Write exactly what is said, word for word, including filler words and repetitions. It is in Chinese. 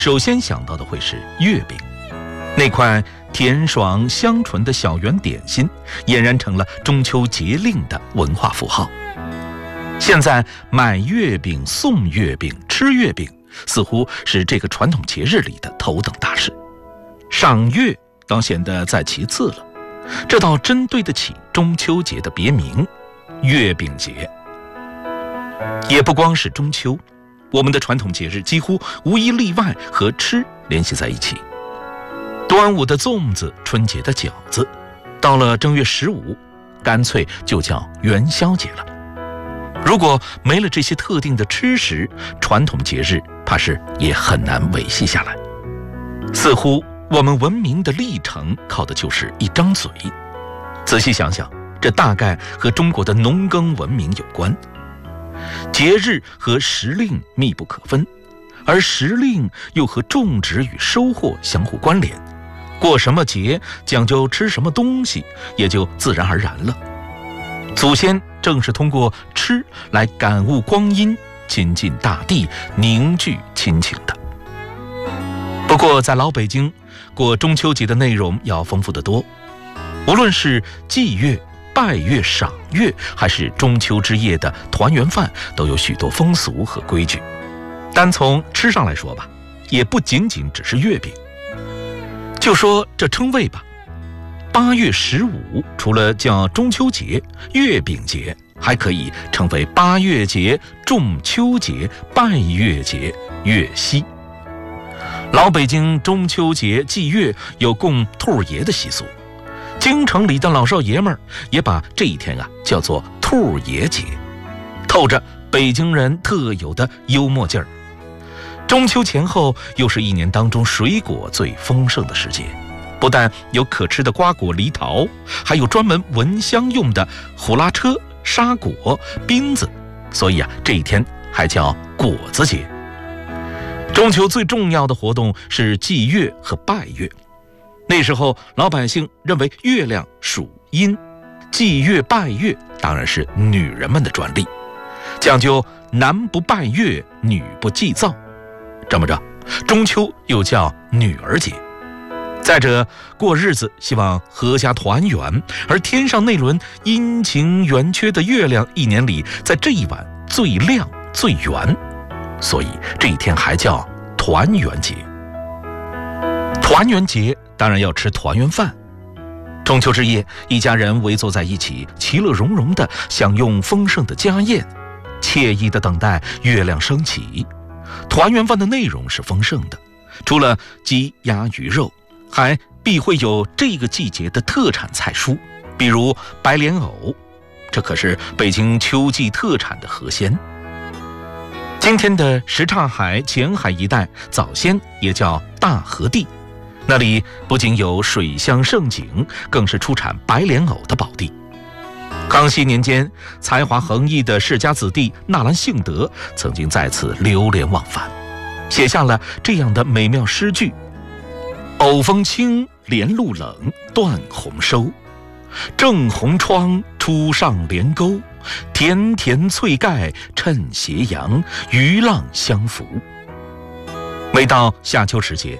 首先想到的会是月饼。那块甜爽香醇的小圆点心，俨然成了中秋节令的文化符号。现在买月饼、送月饼、吃月饼，似乎是这个传统节日里的头等大事。赏月倒显得在其次了，这倒真对得起中秋节的别名——月饼节。也不光是中秋，我们的传统节日几乎无一例外和吃联系在一起。端午的粽子，春节的饺子，到了正月十五，干脆就叫元宵节了。如果没了这些特定的吃食，传统节日怕是也很难维系下来。似乎我们文明的历程靠的就是一张嘴。仔细想想，这大概和中国的农耕文明有关。节日和时令密不可分，而时令又和种植与收获相互关联。过什么节，讲究吃什么东西，也就自然而然了。祖先正是通过吃来感悟光阴，亲近大地，凝聚亲情的。不过在老北京，过中秋节的内容要丰富得多。无论是祭月、拜月、赏月，还是中秋之夜的团圆饭，都有许多风俗和规矩。单从吃上来说吧，也不仅仅只是月饼。就说这称谓吧，八月十五除了叫中秋节、月饼节，还可以称为八月节、仲秋节、拜月节、月夕。老北京中秋节祭月有供兔爷的习俗，京城里的老少爷们儿也把这一天啊叫做兔爷节，透着北京人特有的幽默劲儿。中秋前后又是一年当中水果最丰盛的时节，不但有可吃的瓜果梨桃，还有专门闻香用的虎拉车、沙果、冰子，所以啊，这一天还叫果子节。中秋最重要的活动是祭月和拜月。那时候老百姓认为月亮属阴，祭月拜月当然是女人们的专利，讲究男不拜月，女不祭灶。这么着，中秋又叫女儿节。再者，过日子希望阖家团圆，而天上那轮阴晴圆缺的月亮，一年里在这一晚最亮最圆，所以这一天还叫团圆节。团圆节当然要吃团圆饭。中秋之夜，一家人围坐在一起，其乐融融地享用丰盛的家宴，惬意地等待月亮升起。团圆饭的内容是丰盛的，除了鸡鸭鱼肉，还必会有这个季节的特产菜蔬，比如白莲藕，这可是北京秋季特产的河鲜。今天的什刹海、前海一带早先也叫大河地，那里不仅有水乡胜景，更是出产白莲藕的宝地。康熙年间，才华横溢的世家子弟纳兰性德曾经在此流连忘返，写下了这样的美妙诗句：藕风清，莲露冷，断红收。正红窗，初上帘钩，甜甜翠盖衬斜阳，鱼浪相扶。每到夏秋时节，